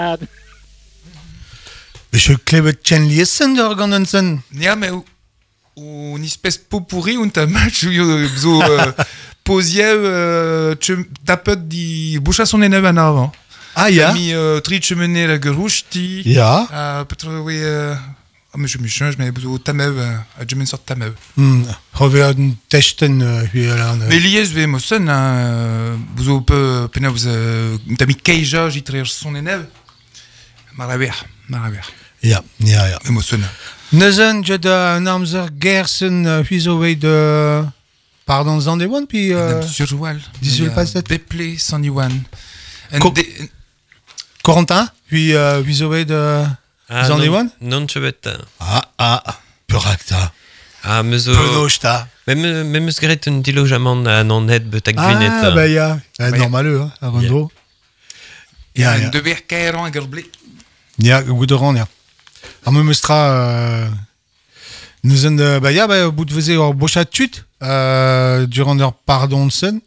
Je klevet chen liesen der ganzen. Ja, mais une espèce de pot pourri und un match so posier tapet di boucha son eneb en avant. Ah ja. Mi tritche mener la gerushti. Ja. Peut-être oui mais je me change mais so tamev a je me sort tamev. Hover den testen hier Mais lies ve mosen so peu pena vous tami keija jitrer son eneb. Maraver. Ja. Emotion. Nezen je de namzer gersen huizowei de pardon zandewan puis Surwal. Disul passet. Beple Sandiwan. Corentin puis huizowei de zandewan. Non chebet. Purakta. Mezo. Penochta. Même eus gret un dilojament an net betak gvinet. Bah ja. Normaleux hein, avant. Ja. De ver kairan a gerble. Ja, gouderan ja. Am mustra neuzen bah ja bah bout veze ur bochat tut durant leur pardon sen.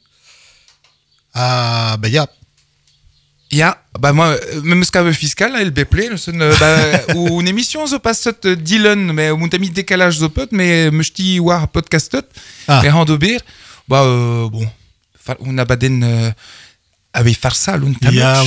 Bah ja. Ja, bah moi même scave fiscal el beple ou une émission zo passet Dylan mais mon ami décalage zo pot mais mechti war podcastot et handober bah bon on a baden avec Farsal und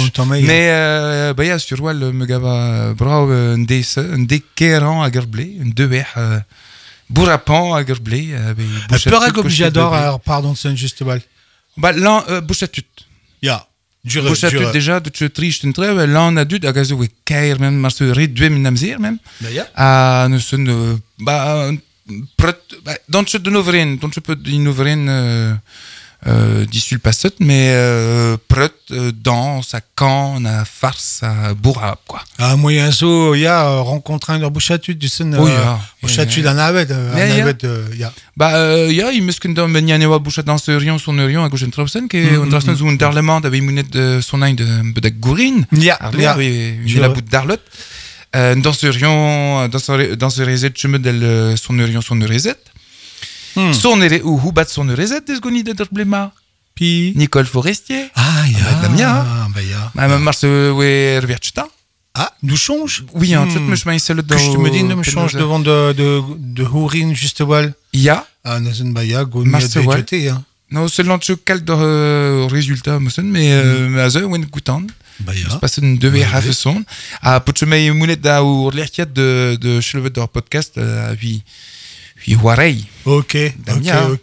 mais bah ja sur wal me gava bravo un des keran a gerblé un deux bourrapan a gerblé Peur comme j'adore pardon sen juste bal. Bah là bouchatut. Ja. Bouchatut déjà de triste une trêve là on a dû à gazo we kair même marche réduit minamzir même. Ah nous sommes bah dans ce de novren dans ce peu d'innovren dissul passet mais prut dans sa can na farce à bourrap quoi. Ah moyen so ya rencontrer leur bouchatut du sen bouchatut d'un navet ya. Bah ja il musken dans menyanewa bouchat dans ce rion son rion à gauche de Trausen que on trace nous un darlement avec munet de son ain de bedak gourin. Ja. J'ai la bout d'arlot. Dans ce rion dans ce réset chemin del son rion son réset. Son ou Hubat son réset des goni de problema. Puis Nicole Forestier. Ah ya. Damien. Bah ya. Même Mars we Verchta. Ah, nous change. Oui, en tout me chemin seul dans. Je me dis me change devant de Hourin juste wal. Ya. Ah nazen bah ya goni de jeter hein. Non, c'est l'anche cal de résultat mosen mais aze wen goutan. Bah ya. C'est passé une deux half son. Ah potchemay mounet da ou l'erkiat de chelevet de podcast puis Warei. Ok. Damien.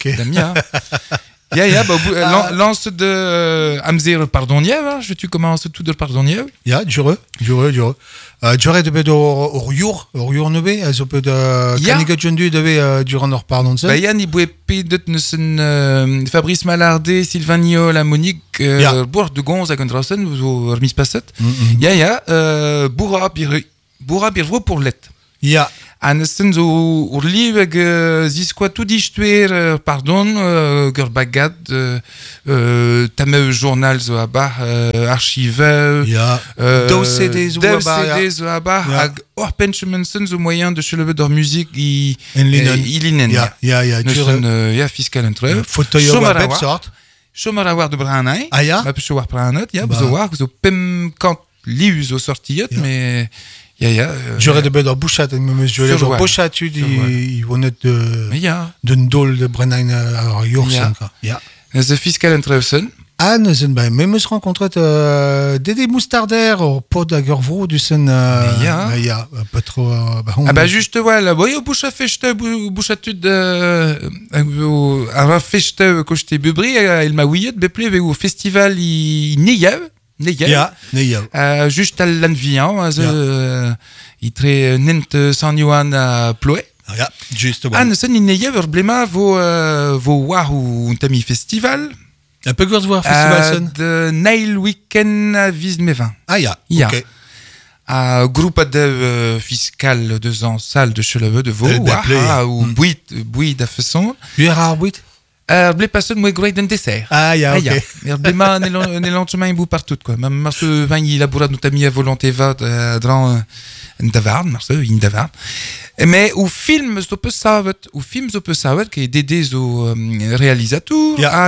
Ja, bah lance de Amzir pardonniev, je tu commences tout de pardonniev. Ja, jure. Jure de bedo or nebe, azo peu de caniga jundu deve durant leur pardon ça. Bah ya ni bouepé de nusen Fabrice Malardé, Sylvain Niol, Monique bourg de Gonz à Gontrasen, vous remis passet. Ja, bourra birvo pour let. Ja. Anesten zo ur liweg ziskwa tout distuer pardon gur bagad tameu journal zo abar archive do CD zo abar hag or penchmensen zo moyen de cheleve d'or musique ilinen ja fiscal entre fauteuil web sort chomara war de branai ma pe war branat zo war zo pem kant liu zo sortiot mais j'aurais de belles bouchats mais je les bouchats tu dis ils vont être de ndol de Brennan à Yorkshire the fiscal intervention nezen bah même se rencontrer Dédé Moustarder au pot d'Agervro du sen pas trop bah juste voilà boy au boucha feste bouchatud à feste que j'étais bubri il m'a ouillé de beple au festival Neyav juste à l'anvian il très nent San Johan à Ploé juste ne sen Neyav problema vo war ou tami festival un peu gros voir festival de Nail Weekend à Vismevin ok à groupe de fiscal de ans salle de Cheleveux de Vaux ou Bouit d'Affesson Bouit blé passé moi great d'un dessert. Ok. Blema ne lentement il bout partout quoi. Même marce vin il labora notre ami à volonté va dans Davard, marce in Davard. Mais au film zo peu savet qui est dédé zo réalisateur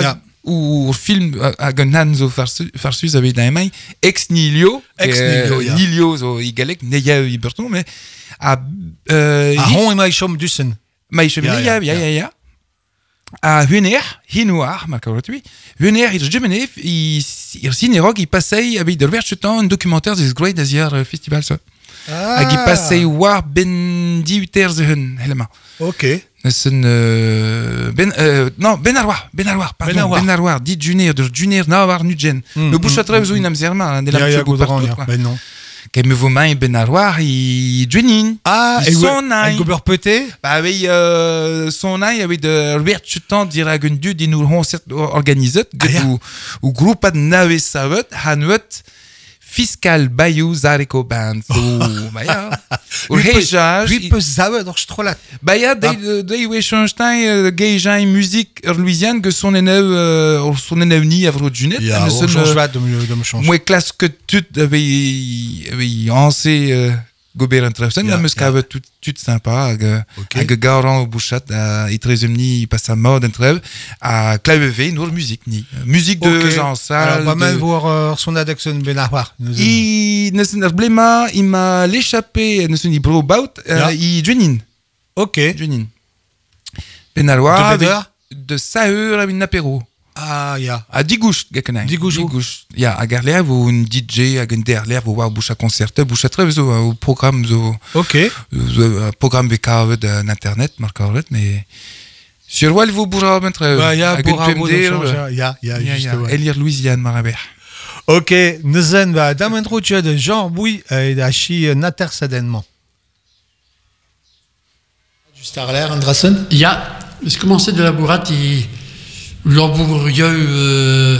ou film a gunnan zo farsus avec daimai ex nihilo nihilo zo igalek neya iberton mais a hon mai chom dussen mai chom ja a Huner Hinoir makarotui Huner il gemene il sinerog il passait avec de l'ouverture un documentaire des Great Asia Festival ça a qui passait war ben 18 heures helma ok c'est non Benarwar dit junior nawar nugen le bouchatre zo inam zerma de la ben non que me vous main Benarwar il junin et son nain gober pété bah oui son nain avec de l'ouverture dire gun du di nous organisé ou groupe de nave savet hanwet fiscal Bayou Zareko Band Baya ou Heja lui peut savoir donc je trop là Baya de Weshonstein Geja musique Louisiane que son élève ni avro junet on change pas de me changer moi classe que tout avait ancé Gobert Entrefsen la musique avait tout sympa avec Garan au Bouchat et très umni passe à mode entre à clavier nour musique de Jean Sal alors pas même voir son addiction Benarwar il ne se blema il m'a l'échappé ne se ni bro about il junin ok junin Benarwar de Saeur avec un apéro a digouche gekkenay digouche ya a garlev ou un DJ a genderlev ou war boucha concerte boucha très au programme zo ok programme VK de internet marqueur mais sur wal vous bourra mettre ya juste Elir Louisiane Marabert ok nezen va damendro tu de genre oui et achi nater sadennement juste à l'air Andrason ya je commençais de la bourrate L'Ambourieux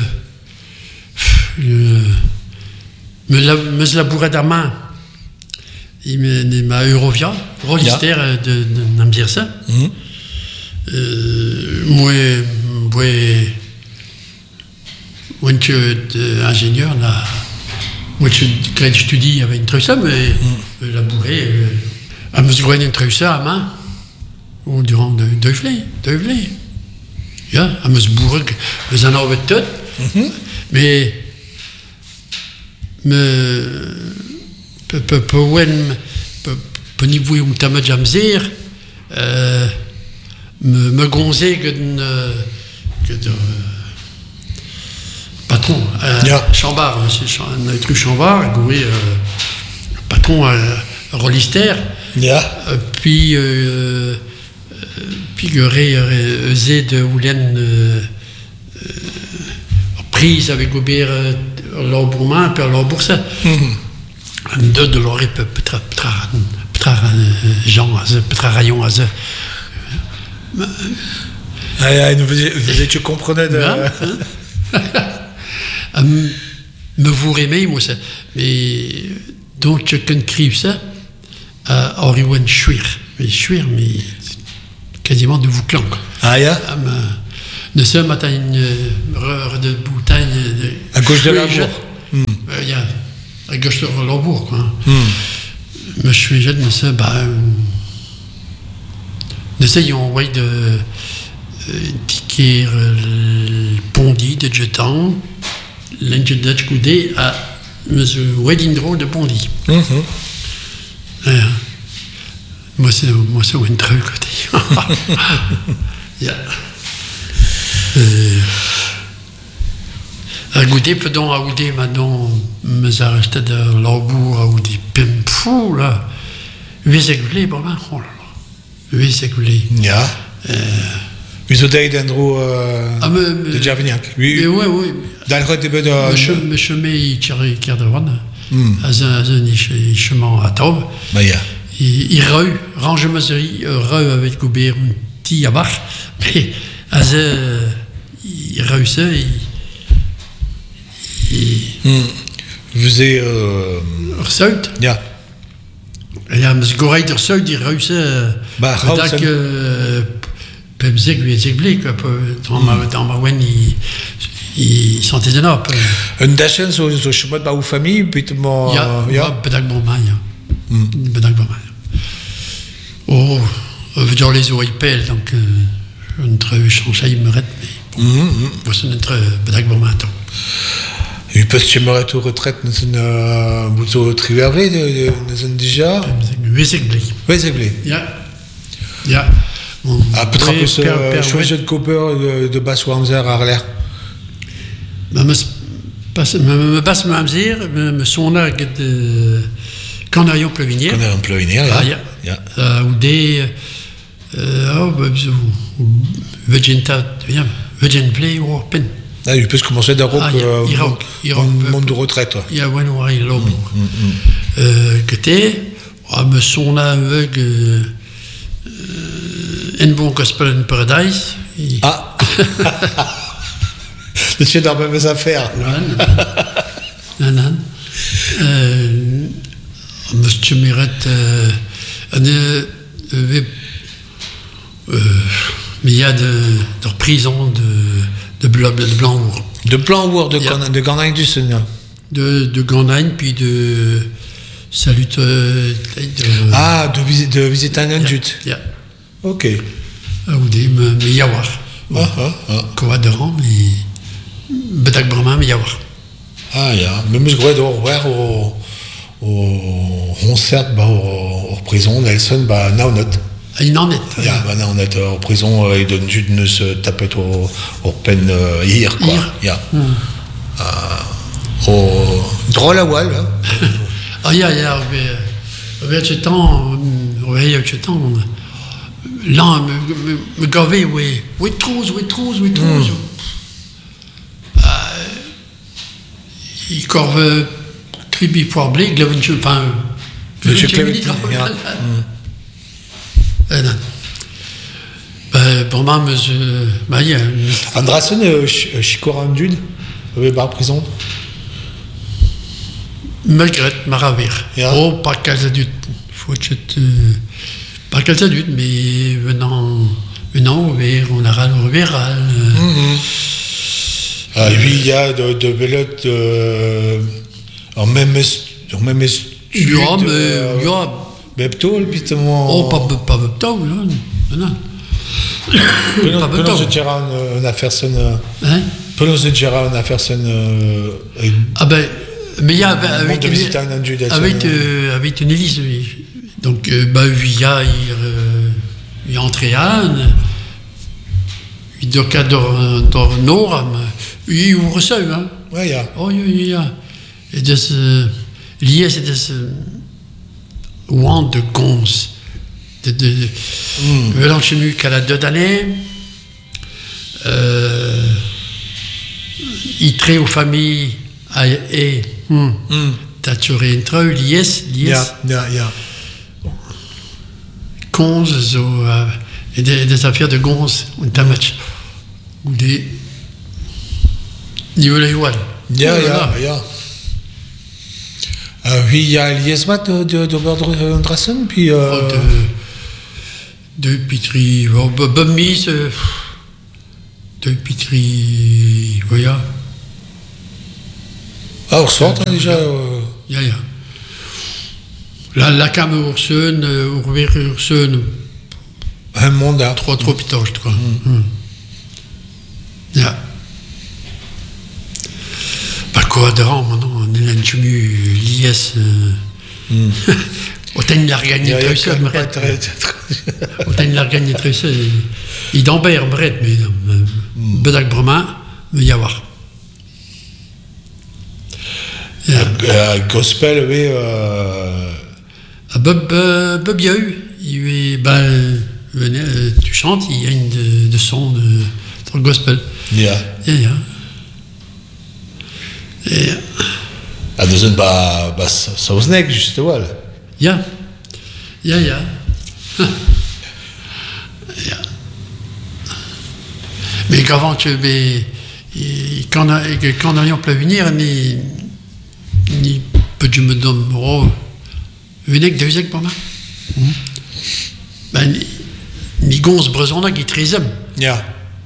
me labourait à main. Il m'a Eurovia, Rollister de Namzirsa. Moi, ingénieur, moi, je étudie avec une trussa, mais labourer, à me jouer une trussa à main, ou durant deux vlés. Ja, aan mijn boeren, we zijn al wat tot. Maar niveau où t'as mis jamzer, me gonzer que de patron, Chambard, notre Chambard, oui, patron Rollister, puis Z de Oulen prise avec Gobert leur bourmin puis leur bourse deux de leur petra Jean petra rayon à tu comprenais de me vous aimez moi ça mais donc tu connais ça Oriwen Schwir mais quasiment de Vouclan. De ce matin, de bouteille. À gauche de Lambourg. Il y a à gauche de Lambourg, quoi. Mais je suis jeune, de ça, ils ont envoyé de ticket Pondy de Jetan, l'engine de Coudé à M. Wedding de Pondy. Moi, c'est un truc. À goûter, peut-on à goûter maintenant, me s'arrêter de l'Aubourg, à goûter, pim, fou, là. 8 séculés, bon, oh là là. 8 séculés. Ja. Wie zo deed Andrew de Javignac. Oui. Dans le début de... Me chemin, il tire de ronde. À un chemin à Taube. Bah, ja. Il range Maserie, avec Gobert, un petit abar, mais il réussit, Vous êtes... Resaut. Ja. Il y a M. Gorey de Resaut, il réussit, peut-être que, Pemzeg lui est églé, dans ma wen, il sentait de nap. Un dachen, so chemin de ma famille, puis tout le monde... Ja, peut-être bon man, peut-être bon man. Oh, dans les oreilles pelles, donc je ne trouve change il me reste. C'est notre bedag bon matin. Et parce que j'aimerais être retraite, nous sommes plutôt trivervé, nous sommes déjà. Oui, c'est blé. Oui, c'est blé. Ja. Peut-être un peu ce choisir de Cooper de Basse-Wamser à Arler. Me basse mamzir, me sona de Canarion Plevinier. Canarion Plevinier, ja. Ou des Virgin Play ou Pen. Ah, il peut commencer d'Europe, monde de retraite. Il y a un oreille là. Que t'es, me sona avec un bon gospel in Paradise. Ah! C'est dans les mêmes affaires. Non. Monsieur Mirette, mais il y a de prison de Blanc-Our. De Blanc-Our, de Gannagne du Seigneur. De Gannagne, puis de Salut. De visiter un indut. Ok. Ou des Yawar. Quoi de rang, mais. Bedag Brahma, mais Yawar. Même je crois d'ouvrir au concert, au prison, Nelson, Naonot. Naonot. Naonot, au prison, il donne juste de se taper au peine hier, quoi. Au drôle à wall. Ce temps, là, me gaver, oui, trousse. Il corve tribi poire blé, glaventure, enfin. Monsieur Clémentin. Pour moi, monsieur. Andrassen, Chicorandud, bar prison. Malgré Maravir. Oh, pas calzadut. Faut que pas calzadut, mais venant, on a ral au viral. Lui, il y a de velotes en même il y a Beptol, pitement. Oh, pas Beptol, non. Peut-on se dire une affaire sonne. Peut-on se dire une affaire sonne. Mais il y a avec une hélice, oui. Donc, il y a entré Anne, il y a cadre nord, il ouvre ça, hein. Ouais, il y a. Oh, il y a. Et lié, c'est des ouans de gonze. L'enchenu qu'à la 2 d'année, il traite aux familles et t'as tiré une treu, lies. Gonze, et des affaires de gonze, on t'a match. Ou des. Niveau la joual. Oui, il y a Liesmat de Drassen, puis. De Pitry, Bummis, de Pitry, voilà. On ressort déjà. Ja. La cam Ursen, Ursen. Un mandat. Trop pitoche, quoi. Ja. Quoi de rang, maintenant, on est un chemu lies. Autant il a regagné très ça, autant il a regagné très ça. Il d'embert, bret, mais bedag brema, mais y avoir. Gospel, oui. Bob Yahoo, tu chantes, il y a une de son de gospel. Yeah. Nous sommes Sausnek, justement. Ja. Mais qu'avant, quand on a pu venir, ni peux-tu me donner, venez que 2 ans pour moi. Ni gonze brezona qui est 13e. Ja.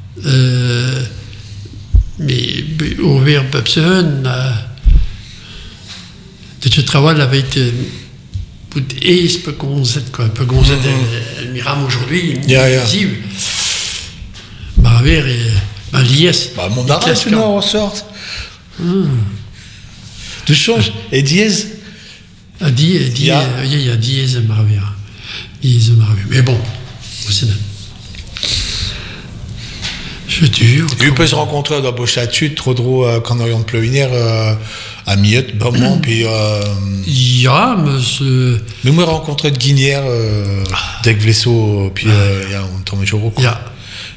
Mais au verre Pepsen, de ce travail avec peu gonzette, quoi. Peu gonzette, elle miram aujourd'hui, Ja. Maraver Ben, l'IS. Bah, mon arrêt, tu n'en ressortes. Tu changes. Et dièse? Il y a dièse maravilla. Dièse maravilla. Mais bon, c'est bien. Je te jure. Tu peux se rencontrer dans Beauchat-Sud, trop drôle, quand on oriente Pleuvinière, à Miette, Beaumont, puis. Il y a, monsieur. Mais moi, rencontré de Guinière, dès que Vlesso, puis il y a un tombé chaud. Il y a.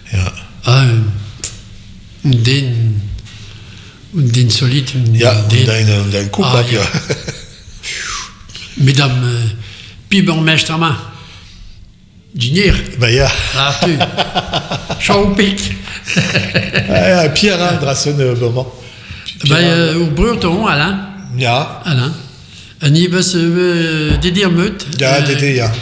Une solide. Il y a une coupe, là, puis. Mesdames, puis bourgmestre main. Guinière. Ben, il y a. Ah, tu. Chaud-pic. Pierre, hein, Drassen, Beaumont. Ben, au Breton, Alain. Ja. Alain. En hier was Dédé Meut. Ja, Dédé, ja.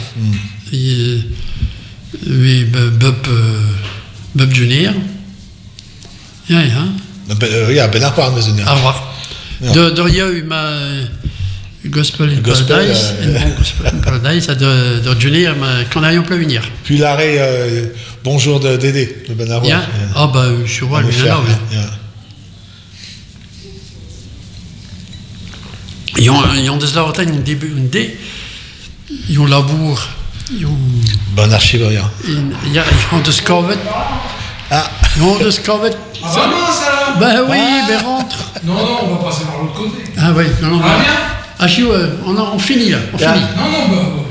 Oui, Bob Junior. Ja. Ja, ben naar Parme zijn. Au revoir. Door jou, maar Gospel in Paradise. Gospel in Paradise, door Junior, maar quand on peut venir. Puis l'arrêt, bonjour de Dédé, le ben avoir. Ja. Ah, bah, je suis roi, lui, là. Ils ont des laboraires au début, ils ont labour, ils ont. Bon archive, rien. Ils ont des scovet. Ah. Ils ont des scovet. Ça va, ça? Ben oui, ben rentre. Non, on va passer par l'autre côté. Ah oui, non. Ah bien? Ah, si, on finit là, on finit. Non,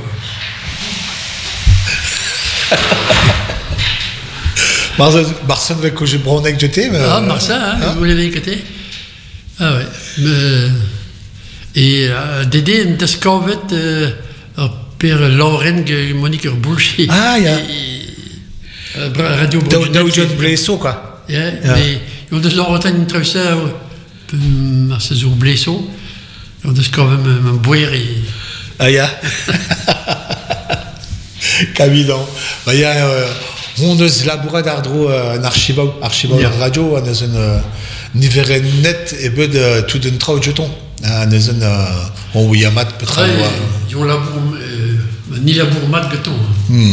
Marcel veut que je bronne que j'étais, mais. Ah, Marcel, hein, vous l'avez écouté? Ah ouais. Mais, et Dédé, une scovet, per Lauren, Monique Boulchy. Ah, il y a. Radio Boulchy. D'où Blesso, quoi. Ja, mais ils ont des laboraires in Trussa, Marcel Zou Blesso. Ils ont des scovet, un boire et. Ah, ja. Camidon. Bah, il y a. On a labouré d'ardro un archive radio, on a un niveau net et peu de tout d'un trou de jeton. On a on oui amat peut-être. Ils ont labour ni labour mat que ton.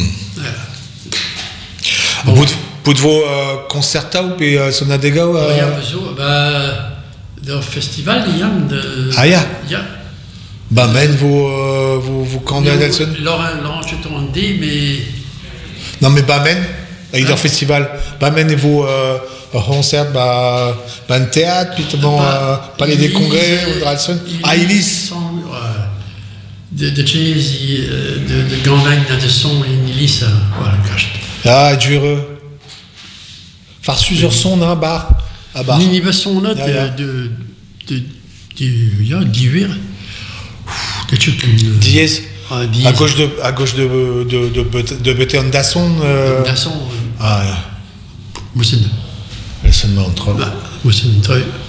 Pour vos concerts ou puis son adega Il y a besoin d'un festival il y a de. Ah ya. Ya. Bah men vous candidat Nelson. Laurent jeton dit mais. Non mais Bamen, il y a un festival. Bamen et vos concerts, un théâtre, puis palais des congrès, ou Dralson. Ah, Ilis. De jazz, de gandagne, de son, et Ilis, voilà, cache. Ah, dureux. Farsu sur son, hein, bar. Ah, bar. Ni pas son note d'hiver. Des choses comme. Dièse. À gauche de Beté Dasson. Dasson. Ah, Moussin. elle se met entre. Moussin, très.